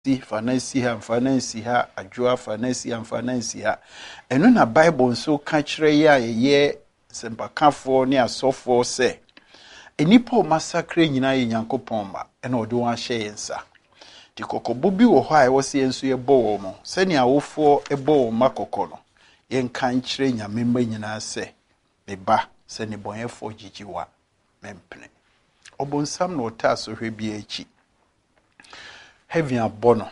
fancy ha fancy ha adwoa fancy ha fancy ha eno na Bible so ka kire ya ye sempakafo ne asofo se enipa massacre nyina ye Nyankopɔn ma ena ode won ahye yensa ti kokobo bi wo ha e wo se enso ye bo mo se ne awofo e bo makoko no ye nkan kire nyamemma nyina se beba se ne bonyefo gigiwa mempene obonsam no taso hwe bi echi heaven abono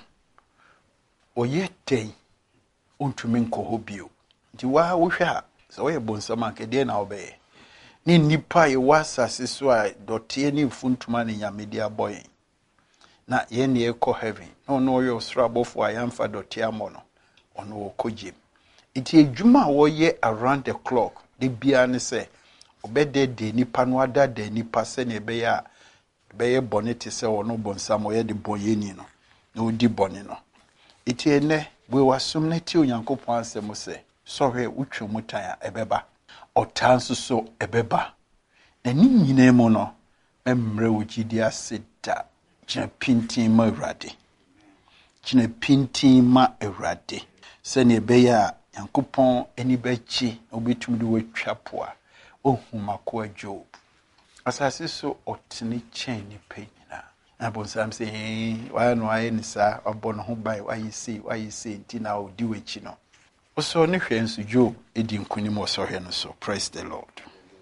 oye ten untumi nkoho bio nti wa wo hwe a so oye bonsam akede na obeye ni nipa ye wasase so a dotie ni mfuntuma ne nyamedi aboyen na ye ne ekọ heaven no no yo sra bofo ayamfa dotie amono ono okogye iti edwuma wo ye around the clock de bia ne se obede de nipa no ada de nipa se ne be ya beye bonete se ono bonsam oye de boyeni no na odi bone no iti ene we wasum na ti Onyankopɔn asem se sorry utwe mutan a ebeba otanso so ebeba na ni nyina mu no memre wogidi aseda kina pintin ma Awurade kina pintin ma Awurade se ne beya Nyankopɔn eni bechi obetumi de watwa poa ohumako Job asase so otini chen ni penyina abonsam se why no aye nisa obono ho bai why say ntina odi wechi no oso ne hwe nso Job edi nkunim osohwe no so praise the Lord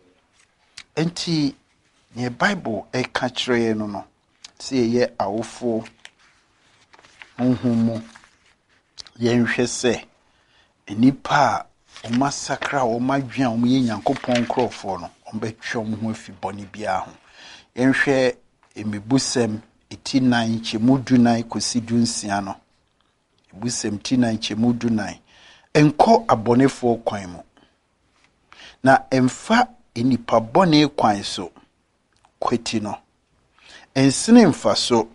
enti ne Bible e ka kire no no se ye awofo honhomo ye nhwe se enipa o massacre o madwan o ye Nyankopɔn krofo no o betwe o ho afi boni bia ho ye nhwe emibusem etinan chemudunan kosidu nsia no ebusem tinan chemudunan enko abonefo kwan mu na emfa enipa bone kwan so kweti no ensene mfa so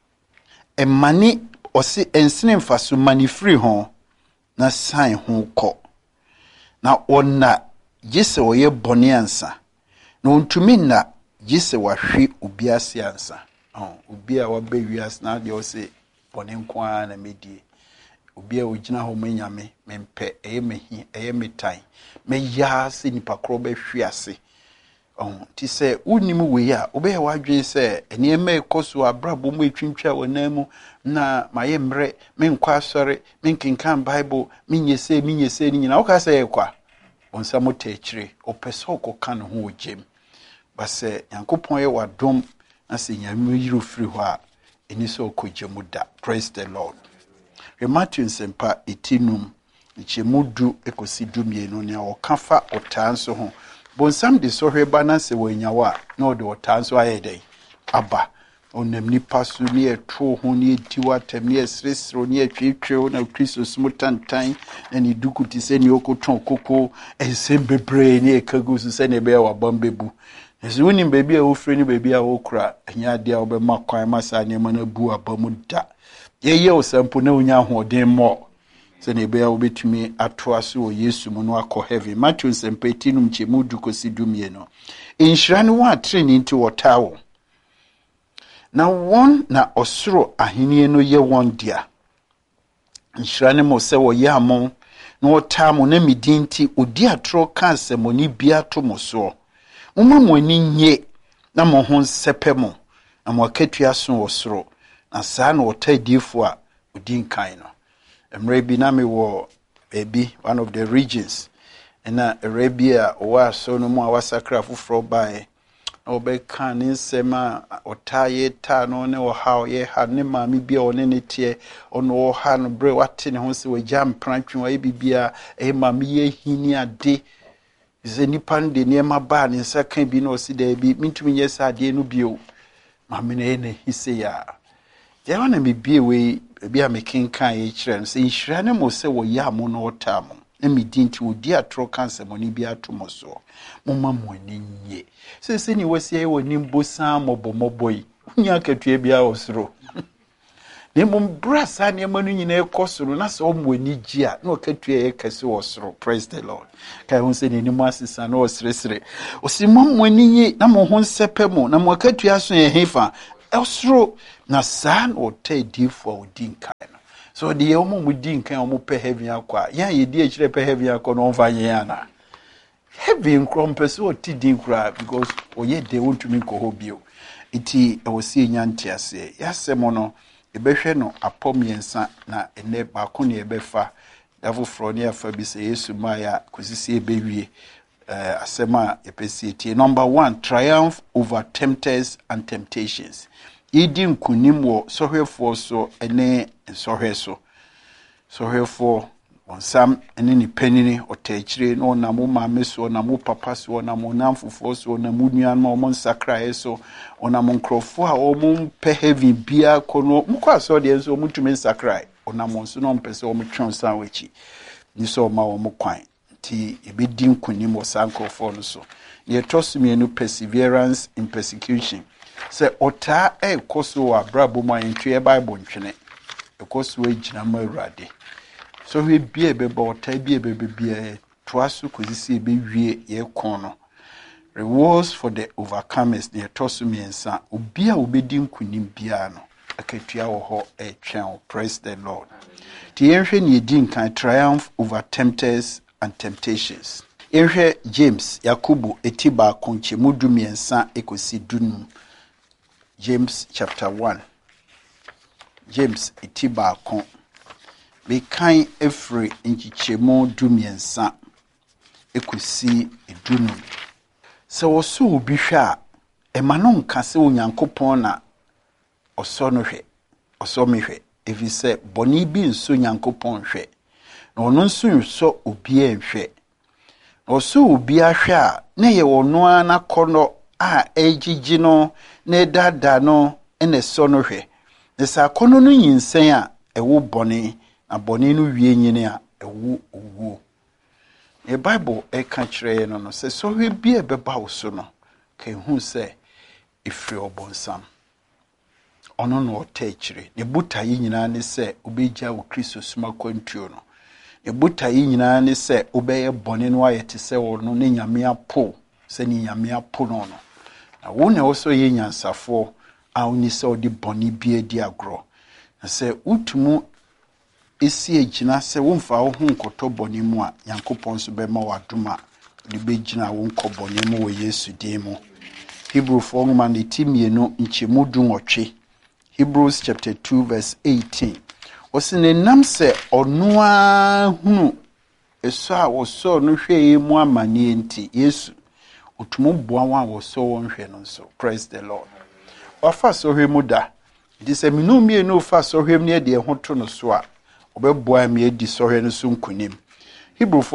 emani osi ensene mfa so mani free ho na sign ho ko na onna gise oye bone ansa na ontumi na gise wahwe obi ase ansa obi a wabe wias na de o se bone kwa na medie obi a ogina ho manyame mempe eyemehi eyemetan meya se nipa kro be hwe ase ti se unim we ya obe wadwen se eniema ekoso abrabo mu etwintwa wonamu na maye mre menkwa sore menkenkan Bible minyese ni nyina wo ka se ekwa onsamo techire opese okoka no ho ogem base Nyankopɔn ye wadom na se nyame yiro firi ho a eni so okogemu da praise the Lord Matthew sempa etinum chemudu ekosidu mienu ne okafa otanso ho bonsam de sohwe bana se wanyawa na ode otanso ayedai aba onam nipa so ne eto ho ne etiwa tem ne esresro ne atwetwe na Kristo smutantan na ne dukuti se ne okoton koko ensem bebre ne ekagu so se ne be wa bambebu ezu ni bebi a ofre ni bebi a okura anya de a obema kwan masa ne mana bu abamu da ye osampo na onya hoden mo se ne be a obetumi atoa so o Yesu mu no akọ heaven Matthew sempetinum chemudu kosidumie no inhira ne wa training nti wotawo na won na osoro ahenie no ye won dia inhira ne mo se wo ye amon na wotamo na midinti odi atro kansemoni bia to mo so mo ani nye na mo ho nsepemo na mo akatua so osoro na saa na otadifo a odin kan no emre bi na me wo ebi one of the regions na Arabia o so no mo awasakra foforo bae na obeka ne nsema otaye ta no ne wo ha ye ha ne maami bia one ne tie ono wo ha no bre wate ne ho se wagya mprantwe wa bibia e maami ye hini ade ze nipande ne ma ba ne saka bi no si da bi mintumi nye sa ade no bio maami ne hise ya je wana me bie we bia me kenkan ye kire no se nhira ne mo se wo ya mo no otamo na midinti odi atro cancer moni bia atomo so mo mamo ani nye se ni wasi ye woni mbosa mobomoboi nya katua bia osoro ne mo brasa ne manu nyina ekosoro na se o mo ani gia na o katua ye kase osoro praise the Lord kai hun se ni mo asisa na o sresre o si mo ani nye na mo ho nsepemo na mo katua so ye hefa Elsro na saa na ɔtɛ diifo a ɔdi nkan no. So the ɔmo mu di nkan ɔmo pɛ heaven akɔ a yɛn a yɛdi akyire pɛ heaven akɔ no ɔmfa yɛn ana. Heaven krom pɛ sɛ ɔti din kora because ɔyɛ de wontumi nkɔ hɔ bio. Iti ɛwɔ sɛ yɛnya nte aseɛ. Yɛasɛm no ɛbɛhwɛ no apɔ mmiɛnsa na ɛnɛ baako ne ɛbɛfa dafoforɔ ne afa bi sɛ Yesu Maya kosisi ɛbɛwie asɛm a yɛpɛsi tie. Number 1, triumph over tempters and temptations. Yɛdi nkonim wɔ sɔhwɛfoɔ so ɛne nsɔhwɛ so. Sɔhwɛfoɔ ɔnsam ɛne ne panini ɔtɛkyire na ɔnam wo maame so, ɔnam wo papa so, ɔnam wo namfofoɔ so, ɔnam wo nuanom a ɔmo nsakraeɛ so, ɔnam nkurɔfoɔ a ɔmo mpɛ heaven bia kɔ no mokɔ asɔreɛ nso ɔmo tumi nsakrae, ɔnam wɔn so na ɔmpɛ sɛ ɔmo twɛn san w'akyi ni sɛ ɔma ɔmo kwan nti ɛbɛdi nkonim wɔ saa nkurɔfoɔ no so. Yɛtɔ so mmienu, perseverance in persecution. Sɛ ɔtaa ɛkɔ so wɔ abrabɔ mu a yɛntwe Bible ntwene ɛkɔ so agyina ma Awurade. So we be a baby or tabby a baby twice to see a baby ye corner. Rewards for the overcomers near Tosumi and San, Ubia Ubedim Kunim Piano, a Katia or a channel. Praise the Lord. The ancient Yedin can triumph over tempters and temptations. Ere James Yakubu Etiba Conche Mudumi and San Ekosi Dunum. James chapter 1. James Etiba Con. Be kind every inchichemo dumiensa ekosi edunum. Se woso obi hwe a emano nka se onyankopon na oso no hwe oso me hwe efi se boni bi nso nyankopon hwe na ono nso nso obi enhwe oso obi ahwe a na ye wono ana kono a ejiji no na dada no ene so no hwe ne sa kono no yinsen a ewo boni abɔne no wie nyine a ɛwu owu. The Bible ɛka kyerɛ no no sɛ sɔhwɛ bi ɛbɛba wo so no ka hu sɛ ɛfiri ɔbɔnsam ɔno no ɔtɛ kyerɛ ne botae nyinaa ne sɛ wobɛgya wo Kristo soma kwantuo no ne botae nyinaa ne sɛ wobɛyɛ bɔne no ayɛ te sɛ ɔno ne Nyame apo sɛ ne Nyame apo no no na wo na wo so yɛ nyansafoɔ a woni sɛ wode bɔne bi adi agorɔ na sɛ wotumu esi egina se womfa wo hu nkoto bɔne mu a Nyankopɔn so bɛma wadoma de begina wo nkɔ bɔne mu wɔ Yesu din mu. Hebrews 4:2 Hebrews chapter 2 verse 18. Wɔse nam sɛ ɔno a hunu eso a wɔsɔ no hwɛ mu amane nti Yesu otumo boa wa wɔsɔ wɔn hwɛ no nso. Praise the Lord. Wafa sɔhwɛ mu da. It is a minumie no fa sɔhwɛ mu ne de ho to no so a obeboa me edi sɔhwɛ no so nkunim. Hebrews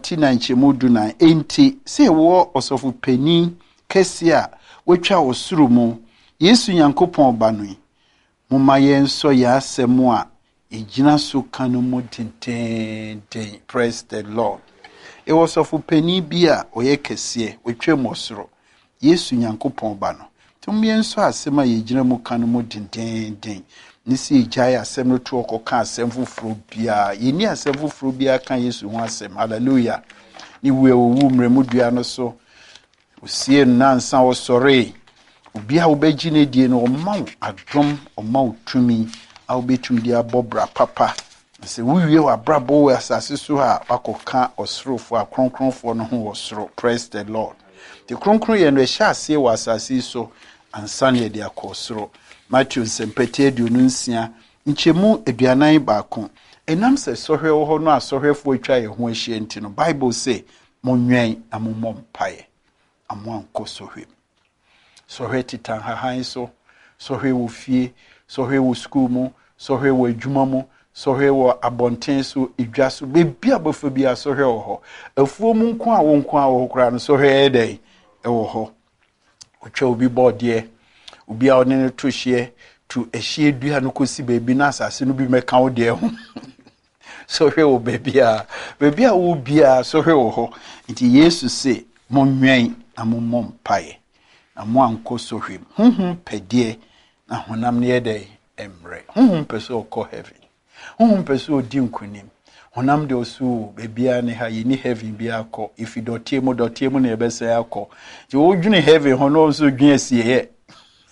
4:9 enti sɛ wo ɔsɔfo pani kɛse a wetwa osuru mu Yesu Nyankopɔn ba no moma yɛn so yɛ asɛm a egina so kanu mu tenten. Praise the Lord. E ɔsɔfo pani bi a ɔyɛ kɛse wetwa mu osuru Yesu Nyankopɔn ba no tum yɛn so asɛm a yɛgina mu kanu mu tenten. Nisi jaya asɛm no to ɔkɔka asɛm foforo bia yɛni asɛm foforo bia ka Yesu ho asɛm. Hallelujah. Ni we owu mremu dua no so osie nansa osɔre obi a wobɛgye ne die no ɔma wo adom ɔma wo tumi a wobɛtumi de abɔbra papa sɛ wowie wabrabɔ wɔ asase so a wakɔka ɔsorofo a kronkronfo no ho wɔ soro. Praise the Lord. The kronkron yɛ no ɛhyɛ aseɛ wɔ asase so ansa ne de akɔ soro. Matthew sempete aduonunsia nkyemu aduanan baako enam sɛ sɔhwɛ wɔ hɔ no a sɔhwɛfo atwa yɛ ho ahyia nti no Bible say monwɛn na mommɔ mpae amoankɔ sɔhwɛ. Sɔhwɛ titan hahan so, sɔhwɛ wɔ fie, sɔhwɛ wɔ school mu, sɔhwɛ wɔ adwuma mu, sɔhwɛ wɔ abɔnten so, edwa so, bebi abɔfo bi a sɔhwɛ wɔ hɔ. Afuo mu nko a wo nko a wɔ kora no sɔhwɛ ɛdɛn ɛwɔ hɔ. Otwa obi bɔdeɛ obi a one no to hye to ehye dua no kosi beebi na asase no bi meka wo de ho so hwe wo beebi a wo bia so hwe wo ho nti Yesu se monwen na mommɔ mpae na mo anko so hwe honhom pɛdeɛ na honam ne yɛdɛ emre honhom pɛ so kɔ heaven honhom pɛ so di nkunim honam de osu beebi a ne ha yini heaven bi akɔ if dotie mu na yɛbɛsɛ akɔ nti wo dwene heaven ho no so dwen asie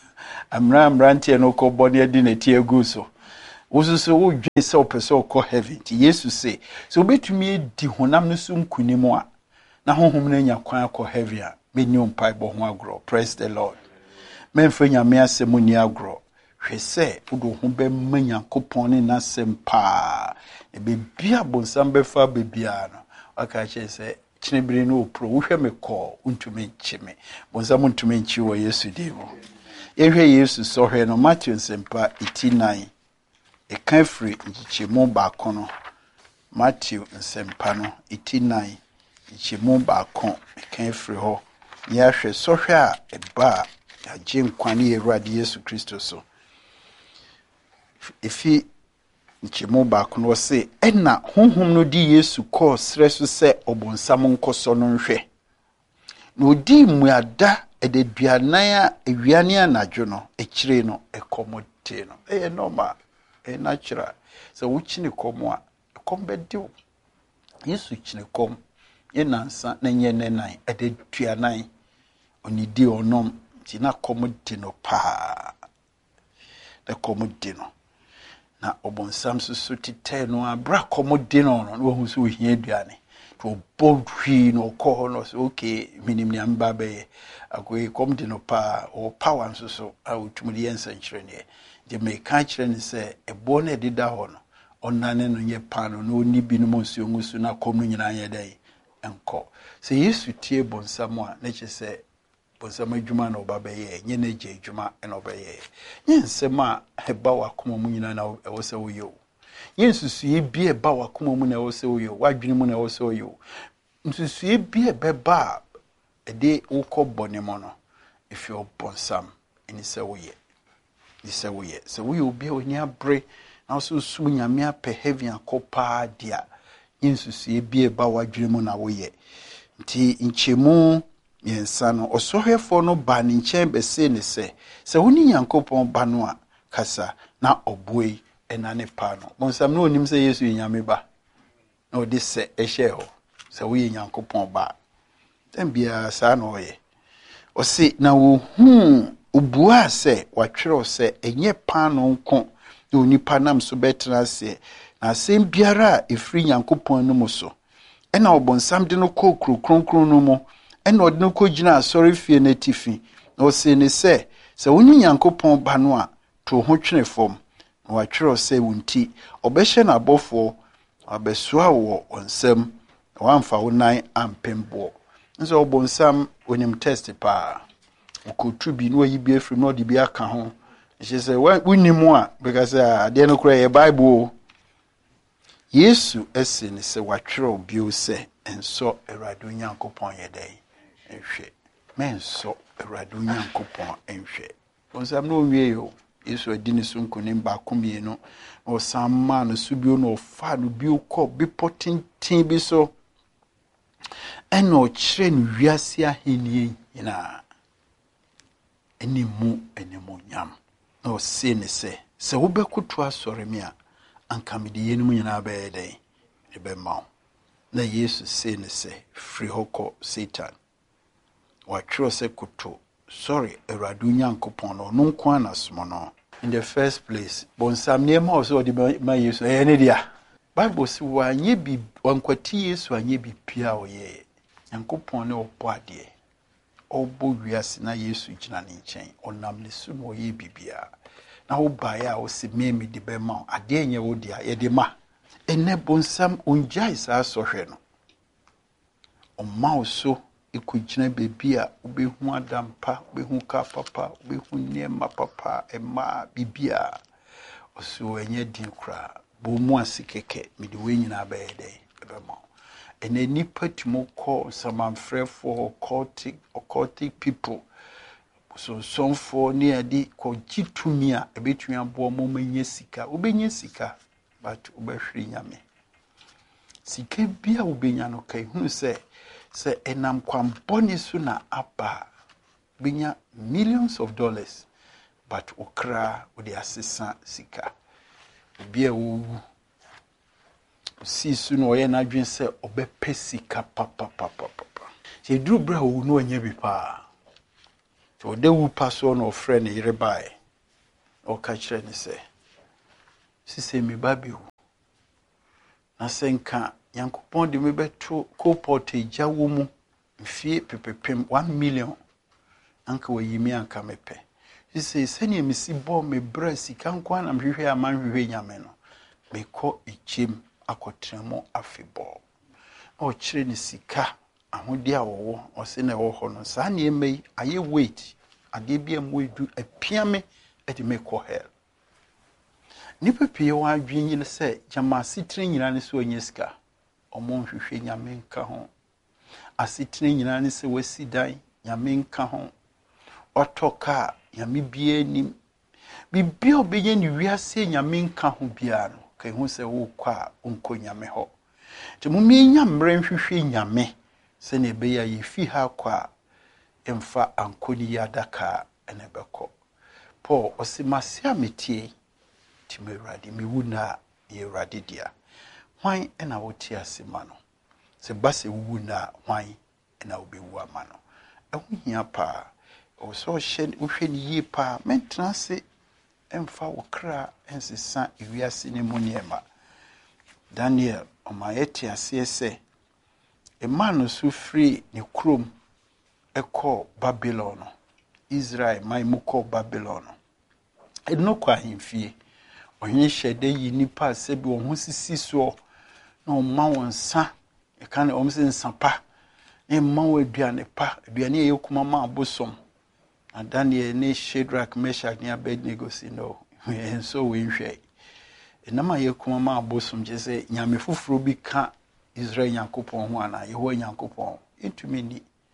amrantie no ko boni adi na tie gu so wosusu wo dwe se opeso ko heaven ti yesu se so betumi edi honam no so nkunimu a na honhom na nya kwan ko heaven a meni ompai bo ho agro. Praise the Lord. Memfa nyame asemu ni agro hwe se wodo ho be manyankopon ne nasem pa e be bia bonsam be fa be bia no aka che se chinebiri no pro wo hwe me ko untumi nchime bonsam untumi nchi wo yesu dimo yehwe yesu so hwe no Matthew sempa 89 e kan free nchichemu ba kono Matthew nsempa no 89 nchichemu ba kon e kan free ho ya hwe so hwe a eba agye nkwane Awurade Yesu Kristo so efi nchemu ba kono se ena honhom no di Yesu ko sre so se obonsam nkoso no nhwe na odi muada ededuanan a ewiane anadwo no ekire no ekomote no normal natural so wuchini komo a kombedio Yesu chini kom yenansa na nye nenan ededuanan onidi onom tina komodi no pa na komodi no na obonsam susu tite no abra komodi no no wo so hia aduane to bodwi no ko no so okay minim ni amba be akoy komodi no pa o power susu a utumudi yensa nchire ne de me ka kire ne se ebo na edida ho no onane no nye pano no oni bi no monsuo ngusu na kom no nyina anye dai enko se Yesu tie bonsam a na che se bonsam adwuma na oba ye nye na je adwuma na oba ye nye nsem a eba wakoma mu nyina na ewo se wo yo yensusu bi eba wakoma mu na ewo se wo yo wadwene mu na ewo se wo yo nsusu bi ebeba ede ukọ bonemo no if you bonsam eni se wo ye ni se wo ye se wo yo bi oni abre na so su nyame apɛ heaven akopa dia yensusu bi eba wadwene mu na wo ye nti nchemu yensa no osohwefo no ba ne nkyɛn be se ne se woni Nyankopɔn ba no a kasa na oboi ena ne pa no bonsam no onim se Yesu nyame ba na odi se ehye ho se wo ye Nyankopɔn ba tambia sa na oye o se na wo obua se watwere se enye pa no nko na onipa nam so betra se na asem biara efri Nyankopɔn no mo so ena obonsam de no ko kronkron no mo ena odi no ko gina asori fie na tifi na o se ne se woni Nyankopɔn ba no a to ho twene fom na watwere se wonti obehye na abofo abesoa wo onsam na wamfa wonan ampembo nso obonsam onim test pa okotu bi no yibi efri no de bi aka ho she say wonimu a because ade no kura ye Bible Yesu ese ne se watwere bio se enso Awurade Nyankopɔn ye dai enhwe menso Awurade Nyankopɔn enhwe bonsam no wie yo Yesu adi ne so nkonim ba komie no o samma no subio no fa no bio kɔ bipotintin bi so eno kyerɛ no wiase ahenie nyina enimu nyam na o se ne se wobɛkoto asɔre me a anka me de yenum nyina ba yɛdɛn ebe ma na Yesu se ne se firi hɔ Satan watwere se koto sorry Awurade Nyankopɔn no no nko anasomo no in the first place bonsam ne ma o so de ma Yesu ne dia Bible si wanye bi wankwati Yesu anye bi pia o ye Nyankopɔn ne obo ade obo wiase na Yesu gina ne nkyɛn onam ne su no ye bibia na wo bae a wo se meme de be ma ade nye wo dia ye de ma ene bonsam onjai sa sohwe no o ma o so ikugina bebi a obehu adampa obehu ka papa obehu niema papa ema bibia oso enye din kra bo mu asikeke me de we nyina ba yede ebema ene nipa timo ko samanfrefo occultic people so for ni adi ko gitumi a ebetumi abo mo manye sika obenye sika but obehwiri nyame sika bia obenya no kai hunu se enam kwamboni su na aba binya millions of dollars but okra odi asesa sika bia wo si su no oye na dwen se obepe sika papa se duru bra wo no anya bi pa so de wu paso no friend yire bae o ka kire ne se sise me ba bi hu na senka Yankopon de me beto co-pot eja wo mu mfie pepepem 1 million anka wayimi anka mepe sise sene mesi bo me bra sika nkwa na mhwehwe amanhwehwe nyame no mekọ echem akotremo afebo o kire ne sika ahodi a wo o se na wo ho no sa na emei aye wait ade bia mo edu apiame ede mekọ hell nipa pie wa adwin yi se jama sitire nyina ne so onye sika omo nhwehwe nyame nka ho asitire nyina ne se wasidan nyame nka ho otoka nyame bia nim bibia obenye ni wiase nyame nka ho bia no kai hu se wo kwa onko nyame ho te mumie nyamre nhwehwe nyame se ne be ya yifi ha kwa emfa ankoni yadaka ene beko Paul osimase ametie time radi mi wuna ye radi dia hwan ena woti asema no se base wuna hwan ena obewu amano ehunhia pa o so hwe ni yi pa mentrance emfa wokra ensesa ewiase ne moniema Daniel omayeti asese emano su free ni krom eko Babylon Israel mai muko Babylon eno kwa himfie onye hyede yi nipa sebi wo ho sisi so na o ma wonsa e kan o mse nsapa e ma wo aduane pa aduane ye kuma ma abosom na Daniel ne Shadrach Meshach ne Abednego si no enso we nhwe enama ye kuma ma abosom je se nyame fufuro bi ka Israel Yankopon ho ana ye ho Yankopon etumi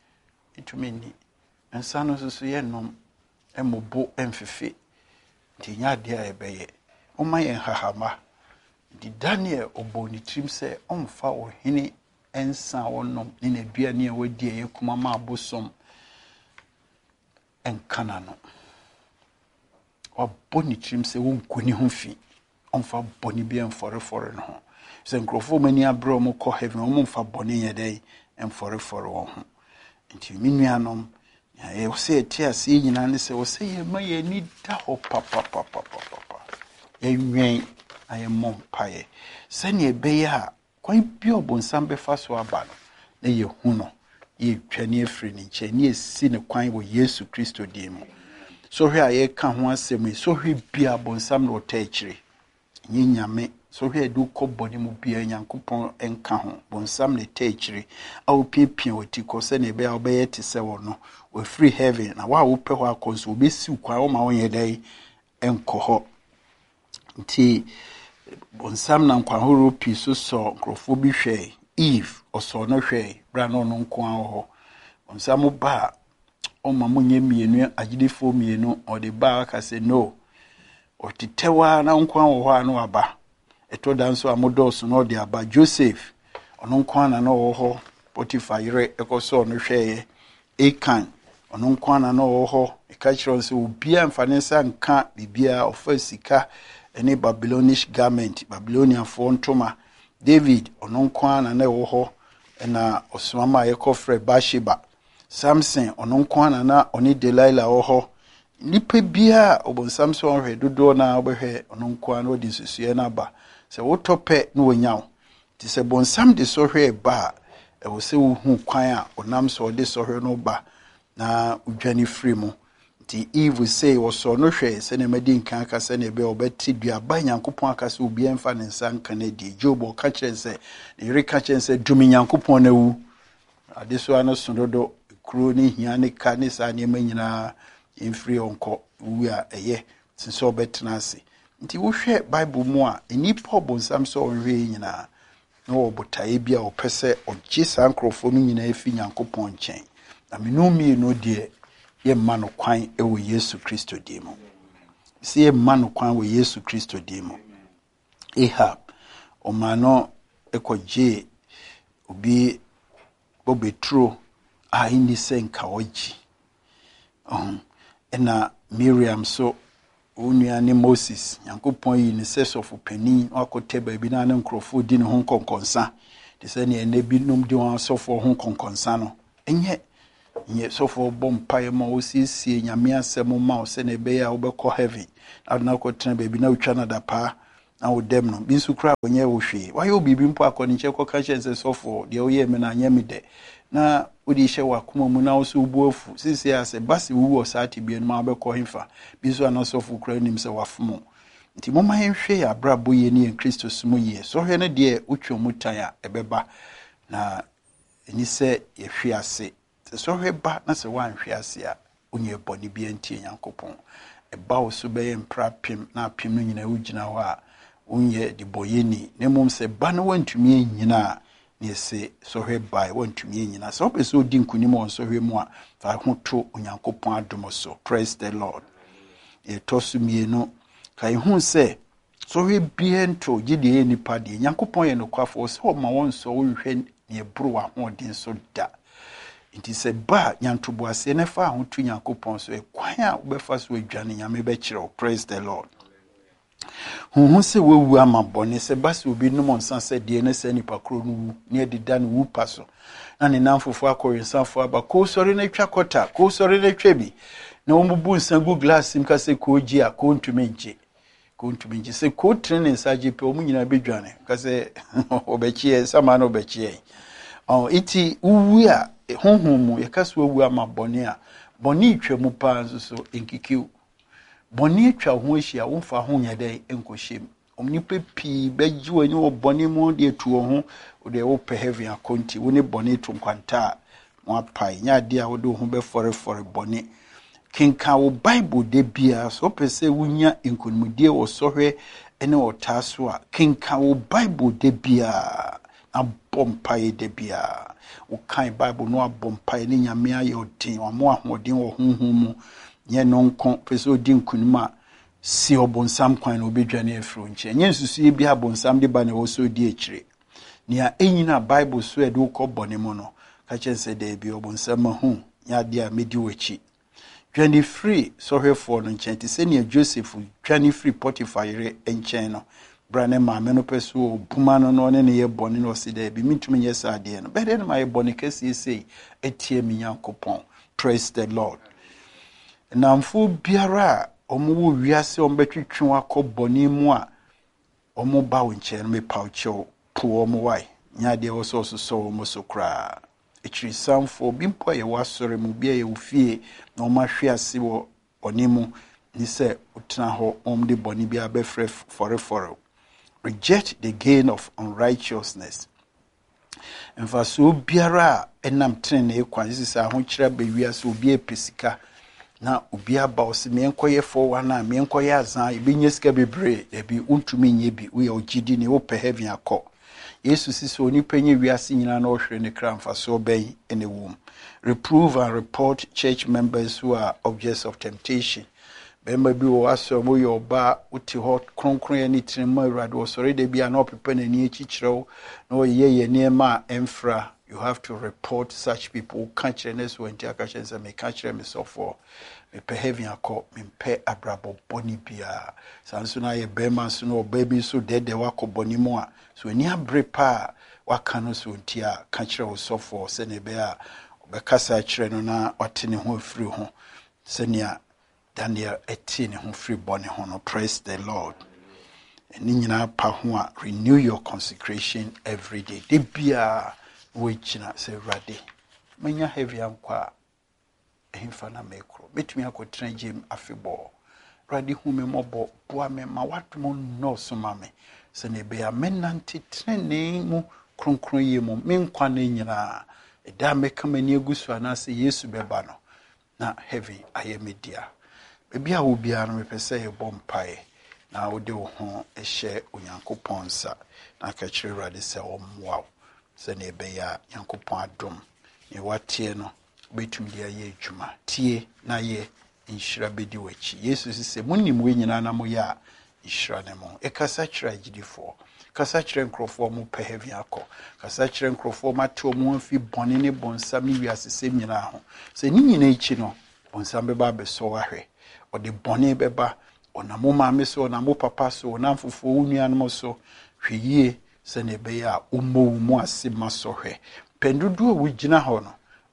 ni ensa no so ye nom emobo emfefe ti nya de a ebeye Oma yen hahama di Daniel oboni trim se omfa ohene ensa wonom ni na duane e wadi ye kuma ma abosom enkana no oboni trim se wonkuni ho fi omfa boni bi enforefore no ho se nkrofo mani abro mo ko heaven omfa boni ye dai enforefore wo ho nti minuanom ya e se tia se nyina ne se wo se ye ma ye ni da ho papa yenwen ayemom paye sene ebeya kwan bi obonsam befa so aba no na ye hu no ye twani afri ni nche ni esi ne kwan wo Yesu Kristo dim so hwe aye ka ho asem so hwe bia obonsam no taachire nyame so hwe du koboni mu bia Nyankopon enka ho bonsam ne taachire a opipia oti ko sene ebeya obeye te se wo no we free heaven na wa wo pe ho akonso obesi kwan wo ma won dai enko ho nti bonsam na nkwahoro pi so nkrofo bi hwe Eve oso no hwe bra no nko ho bonsam ba o mamunye mienu agidifo mienu o de ba aka se no o titewa na nko ho anu aba eto danso amodos no de aba Joseph ono nko na no ho Potiphar yire ekoso no hwe Akan ono nko na no ho ekachiron se obia mfanensa nka bibia ofa sika any Babylonish garment Babylonian fontoma David ononkwa na wo ho na osomama yekofre Bathsheba Samson ononkwa na oni Delilah wo ho nipa bia obonsam so hwe dodo na obehwe ononkwa na odi susue na ba se wotope na wonyaw ti se bonsam de so hwe ba e wo se wo hu kwan a onam so de so hwe no ba na udwane free mu ti Eve say woso no hwe se ne madi nkan aka se ne be obeti duaba Nyankopon aka se obi emfa ne nsan kan di Job o ka kire se ne reka kire se dumi Nyankopon na wu ade so ano sododo kuro ni hia ne ka ne sa ne manyina infree onko wu a eye sinse obetena ase nti wo hwe Bible mu a enipa obonsam so onhwe nyina no obotae bia opese ogye sankrofo no nyina efi Nyankopon nchen na menumi no de ye mano kwan ewo Yesu Kristo dimo si ye mano kwan wo Yesu Kristo dimo Ahab omano ekoje obi bobetro a indi senka oji ena Miriam so onua ne Moses Nyankopon yi ne sesofu pani akote ba bi na ne nkrofo di ne ho konkonsa de se ne ene bi nom di won asofo ho konkonsa no enye nye so for bom pae ma osiesie nyame asɛm ma wo sɛ na ebe ya wobɛkɔ heaven adna ko tena baby na utwa na da pa na wo dem no bi nso kra onye wo hwe wayɛ obibi mpo akɔ ne nkyɛ kɔ ka kyɛn sɛ so for de wo yɛ me na anya me de na wodi hye wakoma mu na wo so bu afu sisi ase basi wu wo saati bi no ma wobɛkɔ hemfa bi nso ana so for kra nim sɛ wafomo nti moma hwɛ ya brabo ye ne Kristo sumu ye so hwɛ ne de utwa mu tan a ɛbɛba na ni sɛ yɛhwe ase so hwɛ ba na sɛ wanhwe ase a onye bɔne bi antie Nyankopɔn ɛba wo so bɛyɛ mpra pem na apem no nyina wogyina hɔ a onye de boyeni ne mom sɛ ba no wantumi nyina ne sɛ so hwɛ ba wantumi nyina sɛ wopɛ sɛ odi nkunim wɔ so hwɛ mu a fa ho to Onyankopɔn adom so. Praise the Lord. Yɛtɔ so mienu ka ihu sɛ so hwɛ bie nto gye de nipa de Nyankopɔn yɛ nokwafo sɛ ɔma wɔn so wohwɛ ne buru wa hoɔden so da nti sɛ ba nyantobo ase ne fa ho tu Nyankopɔn so kwan a wobɛfa so adwane nyame bɛkyerɛw. Praise the Lord. Hu se wewu ama bɔne sɛ ba se obi nom nsa sɛ de ne sɛ nipa kro no wu ne adida no wu pa so na ne namfofo akɔrensanfo aba ko sɔre na twa kɔta ko sɔre na twa bi na wɔmbu nsa gu glass sim ka sɛ ko gi a ko ntumi ngye sɛ ko tre ne nsa gye pe ɔmo nyina bedwane ka sɛ obɛkyie sama na obɛkyie iti uwu a honhom mu yɛkaso uwu ama bɔne a bɔne itwa mu pa nso so enkikiw bɔne atwa ho ahyia womfa ho nya dɛ enkohyem omnipa pii bɛgye wani wɔ bɔne mu de atu ho de wo pɛ heaven akonti wo ne bɔne to nkwanta mo apai nya de a wo de ho bɛfɔrefɔre bɔne kenka wo Bible de bia so pese wunya nkonimdie wo sohwe ene ota so a kenka wo Bible de bia abompae de bia wo kan Bible no abompae ne nyame aye odin wa mo ahoden wo honhom mu nye no nkon pese odi nkonima si obonsam kwan no bedwane afro nche nye nsusu bi abonsam de ba na wo so di akire nia enyina Bible so e de wo kɔ bɔne mu no ka chense de bi obonsam hu nya de a medi wachi 23 sohwefo no nkyɛn te sɛ ne Joseph 23 Potiphar yere nkyɛn no brane maame no pɛ so obuma no ne yɛ bɔne no ɔsi da bi mitumi nyɛ saa deɛ no bɛde no ma yɛ bɔne kɛseɛ sei etie mi Nyankopɔn. Praise the Lord. Namfo biara a ɔmo wo wiase ɔmo bɛtwetwe akɔ bɔne mu a ɔmo ba wo nkyɛn no mepaw kyɛw po ɔmo wai nya deɛ wɔ so so ɔmo so kraa ekiri samfo bi mpo yɛ wasɔre mu bia yɛ ofie na ɔmahwe ase wɔ ɔne mu ni sɛ utena hɔ de bɔne bia bɛfrɛ fɔrefɔre. Reject the gain of unrighteousness. Mfa so biara enam tene kwan sisi ahokyerɛ bewiase obi epesika na obi aba ose menkɔyɛ fo wana menkɔyɛ azan ebenye sika bebre ebi untumi nye bi we ogidi ne wo pɛ heaven akɔ Yesu sisi onipa nye wiase nyina na ohwere ne kra mfa so bɛn ene wom. Reprove and report church members who are objects of temptation. Bemba bi wo aso mo yɛ ɔba uti hɔ kronkron ani tinema awurade osɔre de bia na opepa n'ani akyikyerɛw na oyɛ nneɛma emfra. You have to report such people. Can't you next when you catch them? Me catch them so for me pay heavy akɔ me pay abrabo boni bia. Sanso na ye bema so no baby so dead de wako boni mo a. So ni abre pa waka no so ntia catch you so for se ne be a obekasa kyerɛ no na wate ne ho afiri ho. Senia Daniel eti ne ho free boni ho no. Praise the Lord. Ni nyina pa ho a renew your consecration every day. De bia Wichina say radi. Menya heavy ankwa ehimfa na mekro. Metumi akotena gym afebo. Radi hu me mobo boa me ma watomo no so ma me. Se ne be amenante trene mu kronkron ye mu menkwa na nyina. Eda meka mani agusu anase Yesu beba no. Na heavy ayemedia. Bebi a wo bia no mepese ye bompae. Na wo de wo ho ehye Onyankopɔn sa. Na ka kyerɛ radi se omwa. Se ne beya Nyankopɔn adom ne watie no betum de aye adwuma tie na ye nhyira bedi wachi Yesu sise munim we nyina na mo ya nhyira ne mo ekasa kyerɛ agidifo kasa kyerɛ nkrofo mo pɛ heaven akɔ kasa kyerɛ nkrofo mato mo afi bɔne ne bonsam ne wiase sem nyina ho se ni nyina ichi no bonsam beba beso ahwe ɔde bɔne beba ɔnamo maame so ɔnamo papa so ɔnamfofo unuanom so hweyie se ne beya umo ase masohwe pendudu a wugina ho no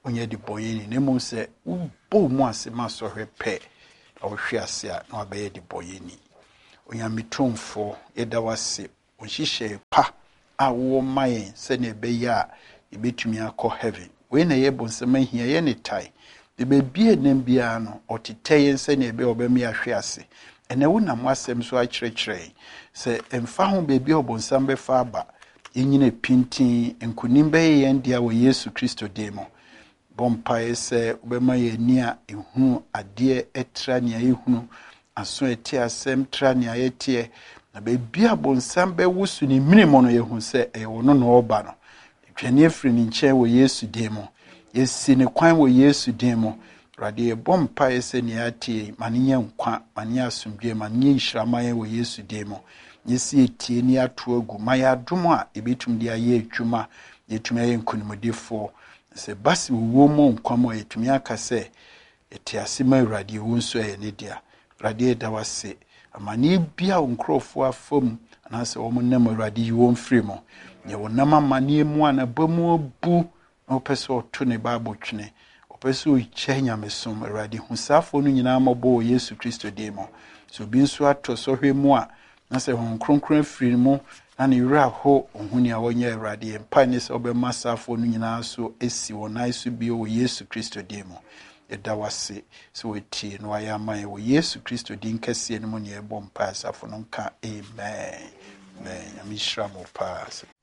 onye di boyeni ne mu se ubo mu ase ma so hwepe a wo hwe ase a na abaye di boyeni onyamitomfo eda wase onhihye pa a wo maye se ne beye a ebetumi akọ heaven we na ye bonsema hia ye ne tai de bebie nem bia no oteteye se ne be obemi ahwe ase ene wo na mwasem so akyerekyere se emfa ho bebie obonsam be fa aba enyine pintin enkunim be ye ndia wo Yesu Kristo demo bompa ese obema ye ni a ehunu ade etra ne ehunu aso eti asem tra ne ayetie na bebia bonsam be wusu ni minimo no yehu se ewo no no oba no twani efiri ni nche wo Yesu demo yesi ne kwan wo Yesu demo rade bompa ese ne atie maninya nkwa mania asomdwe mania nhyiramaye wo Yesu demo yesi etie ni ato agu maya adom a ebetum de aye adwuma yetumi aye nkunimdefo se basi wo mo nkwamo yetumi aka se eti asema rade wo nso ne dia rade da wase amani bia nkrofo afom anase wo nam rade yi wo mfiri mo ye wo nam amani mu anabamu abu no peso to ne bible twene opeso ichenya mesom rade husafo no nyina mabo Yesu Kristo demo so bi nso ato so hwemu a na se hon kronkron afiri mu na ne wura ho ohuni a wonye rade mpa ne se obema safo no nyina so esi wonai so bi o Yesu Kristo demo eda wase so wetie no ayaman wo Yesu Kristo din kase ne mu ne ebom pa asafo no nka amen amen amishra mo pa